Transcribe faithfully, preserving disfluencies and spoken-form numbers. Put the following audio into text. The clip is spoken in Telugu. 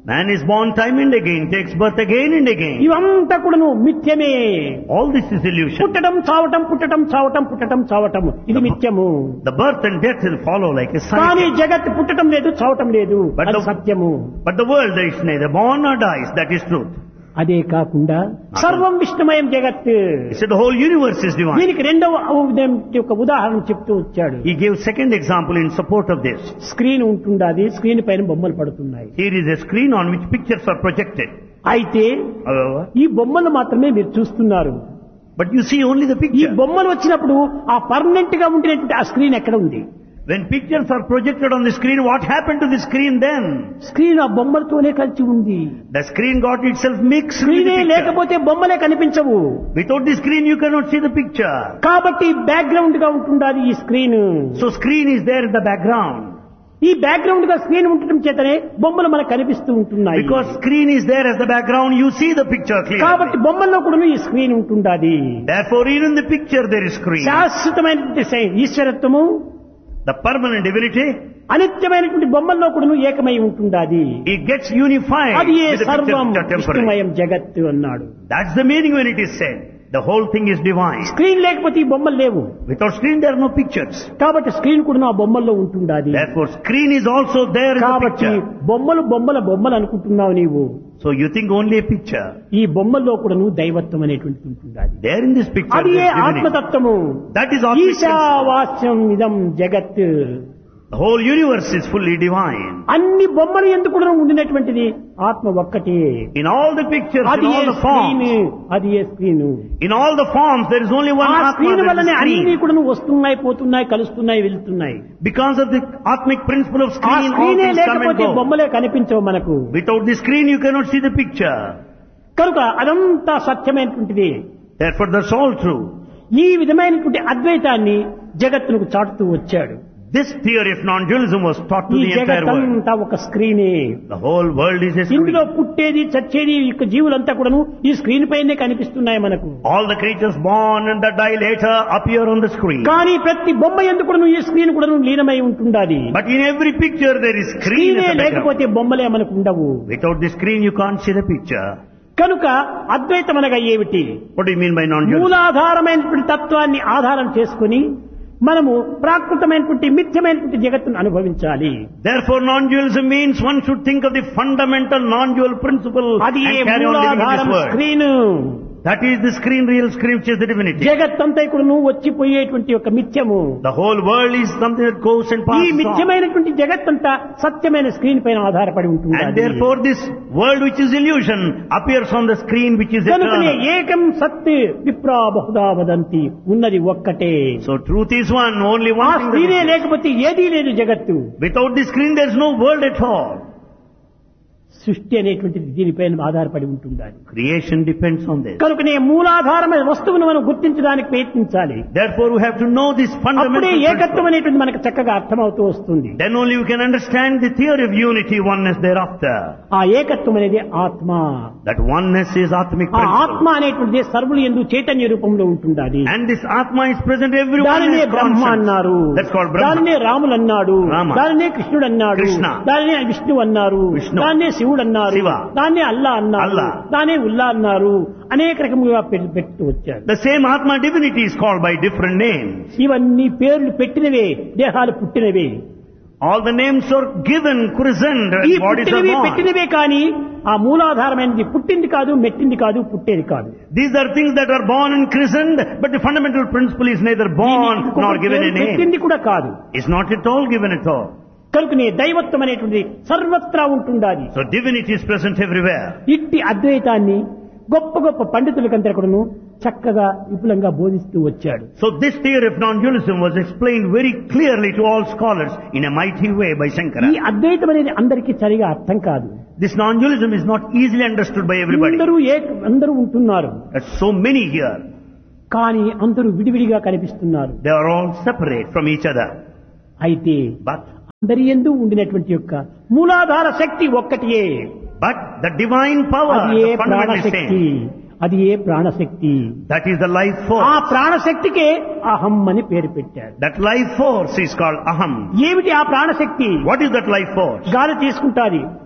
Man is born time and again, takes birth again and again. ఇవంతా కూడాను మిథ్యమే. All this is illusion. పుట్టడం చావటం పుట్టడం చావటం పుట్టడం చావటం ఇది మిథ్యము. The birth and death will follow like a కానీ cycle. జగత్ పుట్టడం లేదు చావటం లేదు But అది the- సత్యము. But the world is neither born nor dies. That is truth. అదే కాకుండా సర్వం విష్ణుమయం జగత్. He said the whole universe is divine. దీనికి రెండవ ఉదాహరణ యొక్క ఉదాహరణ చెప్తూ వచ్చాడు. He gave second example in support of this. Screen ఉంటుండాది, screen పైన బొమ్మలు పడుతున్నాయి. Here is a screen on which pictures are projected. అయితే However, ఈ బొమ్మలు మాత్రమే మీరు చూస్తున్నారు. but you see only the ఈ picture. బొమ్మలు వచ్చినప్పుడు ఆ పర్మనెంట్ గా ఉండినటువంటి ఆ స్క్రీన్ ఎక్కడ ఉంది? When pictures are projected on the screen, what happened to the screen then? Screen ఆ బొమ్మలతోనే కలిసి ఉంది. The screen got itself mixed with స్క్రీనే the picture. లేకపోతే బొమ్మలే కనిపించవు. Without the screen, you cannot see the picture. కాబట్టి బ్యాక్గ్రౌండ్ గా ఉంటుండాలి ఈ screen. So screen is there in the background. ఈ బ్యాక్గ్రౌండ్ గా స్క్రీన్ ఉండటం చేతనే బొమ్మలు మనకు కనిపిస్తూ ఉంటున్నాయి. Because screen is there as the background, you see the picture కాబట్టి clearly. బొమ్మల్లో కూడా ఈ screen ఉంటుండాది. Therefore, even in the picture there is screen. శాశ్వతమైనటువంటి సై- ఈశ్వరత్వము The permanent divinity, అనిత్యమైనటువంటి బొమ్మల్లో కూడా ఏకమై ఉంటుండాది. it gets unified అది ఏ with the pictures సర్వం which are temporary. విష్ణుమయం జగత్తు అన్నాడు. That's the meaning when it is said. The whole thing is divine. Screen లేకపోతే ఈ బొమ్మలు లేవు. Without screen, there are no pictures. కాబట్టి స్క్రీన్ కూడా ఆ బొమ్మల్లో ఉంటుండాది. Therefore, screen is also there in the కాబట్టి picture. బొమ్మలు బొమ్మల బొమ్మలు అనుకుంటున్నావు నీవు. So you think only a picture. ఈ బొమ్మల్లో కూడా నువ్వు దైవత్వం అనేటువంటి ఉంటుండాది. There in this picture, అది there A is divinity. ఆత్మతత్వము. That is Atmic principle. ఈశావాస్యం ఇదం జగత్. The whole universe is fully divine. అన్ని బొమ్మలు ఎందుకు కూడా ఉండినటువంటిది ఆత్మ ఒక్కటే. In all the pictures, అది in A all the screen, forms, అది ఏ screen. in all the forms, there is only one ఆ Atma, స్క్రీన్ there is వల్లనే a అన్ని screen. కూడా వస్తున్నాయి, పోతున్నాయి, కలుస్తున్నాయి, వెళ్తున్నాయి. Because of the Atmic principle of ఆ screen, all స్క్రీనే things come and లేకపోతే go. బొమ్మలే కనిపించవు మనకు. Without the screen, you cannot see the picture. కనుక అదంతా సత్యమైనటువంటిది. Therefore, that's all true. ఈ విధమైనటువంటి అద్వైతాన్ని జగత్తుకు చాటుతూ వచ్చాడు. This theory of non-dualism was taught to ఈ the entire world. జగత్తంతా ఒక స్క్రీనే. The whole world is a screen. ఇందులో పుట్టేది చచ్చేది ఈ యొక్క జీవులంతా కూడాను ఈ స్క్రీన్ పైనే కనిపిస్తున్నాయి మనకు. All the creatures born and that die later appear on the screen. కానీ ప్రతి బొమ్మ ఎందుకు కూడాను ఈ స్క్రీన్ కూడాను లీనమై ఉంటుండాది. But in every picture there is screen స్క్రీనే at the background. లేకపోతే బొమ్మలే మనకు ఉండవు. Without the screen you can't see the picture. కనుక అద్వైతం అనగా ఏమిటి? What do you mean by non-dualism? మూలాధారమైనటువంటి తత్వాన్ని ఆధారం చేసుకుని మనము ప్రాకృతమైనటువంటి మిథ్యమైనటువంటి జగత్తును అనుభవించాలి. Therefore non-dualism means one should think of the fundamental non-dual principle అది ఏ and carry on living in మూలాధారం this world. Screen. That is the screen, real screen, which is the divinity. జగత్తంతా ఇక్కడ నువ్వు వచ్చిపోయేటువంటి ఒక మిథ్యము. The whole world is something that goes and ఈ passes on. మిథ్యమైనటువంటి జగత్తంతా సత్యమైన స్క్రీన్ పైన ఆధారపడి ఉంటుంది. And therefore this world which is illusion appears on the screen which is కనుకనే eternal. ఏకం సత్ విప్రా బహుదా వదంతి, ఉన్నది ఒక్కటే. So truth is one, only ఆ one thing. స్క్రీనే that is. లేకపోతే ఏదీ లేదు జగత్తు. Without the screen there is no world at all. సృష్టి అనేటువంటిది దీనిపైన ఆధారపడి ఉంటుంది. Creation depends on this. కనుకనే మూలాధారమైన వస్తువును మనం గుర్తించడానికి ప్రయత్నించాలి. Therefore we have to know this అప్పుడే fundamental ఏకత్వం principle. అనేటువంటి మనకు చక్కగా అర్థమవుతూ వస్తుంది. Then only you can understand the theory of unity, oneness thereafter. ఆ ఏకత్వం అనేది ఆత్మ. That oneness is Atmic ఆ principle. ఆత్మ అనేటువంటిది సర్వులు యందు చైతన్య రూపంలో ఉంటుండాలి. And this Atma is present everywhere. దానినే బ్రహ్మ అన్నారు, That's called Brahma. దానినే రాములు అన్నాడు, Rama. దానినే కృష్ణుడు అన్నాడు, Krishna. దానినే విష్ణు అన్నారు, Vishnu. దాన్నే శివుడు అన్నారు, Shiva. దాన్నే అల్లా అన్నారు, Allah. దానే ఉల్లా అన్నారు, అనేక రకములుగా పె- పెడుతూ వచ్చారు. The same Atma divinity is called by different names. ఇవన్నీ పేర్లు పెట్టినవే, దేహాలు పుట్టినవే. All the names are given, christened, ఈ and bodies are పుట్టినవి born. పెట్టినవే కానీ ఆ మూలాధారమైనది పుట్టింది కాదు, మెట్టింది కాదు, పుట్టేది కాదు. These are things that are born and christened, but the fundamental principle is neither born దీనికి nor ఇంకొక given పేరు a name. పెట్టింది కూడా కాదు. It's not at all given at all. కనుకనే దైవత్వం అనేటువంటిది సర్వత్రా ఉంటుండాలి. So divinity is present everywhere. ఇట్టి అద్వైతాన్ని గొప్ప గొప్ప పండితులకంతా కూడాను చక్కగా విపులంగా బోధిస్తూ వచ్చాడు. So this theory of non-dualism was explained very clearly to all scholars in a mighty way by Shankara. ఈ అద్వైతం అనేది అందరికీ సరిగా అర్థం కాదు. This non-dualism is not easily understood by everybody. అందరూ ఏక అందరూ ఉంటున్నారు, There's so many here. కానీ అందరూ విడివిడిగా కనిపిస్తున్నారు. They are all separate from each other. అయితే But అందరి యందు ఉండినటువంటి యొక్క మూలాధార శక్తి ఒక్కటియే. but the divine power, అది ఏ the fundamental ప్రాణశక్తి, same, అది ఏ ప్రాణశక్తి. that is the life ఆ force. ప్రాణశక్తికే అహం అని పేరు పెట్టారు. That life force is called aham. ఏమిటి ఆ ప్రాణశక్తి? What is that life force? గాలి తీసుకుంటాది,